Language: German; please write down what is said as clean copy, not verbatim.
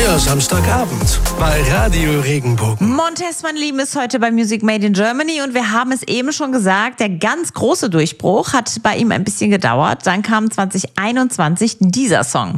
Euer Samstagabend bei Radio Regenbogen. Montez, mein Lieben, ist heute bei Music Made in Germany und wir haben es eben schon gesagt, der ganz große Durchbruch hat bei ihm ein bisschen gedauert. Dann kam 2021 dieser Song.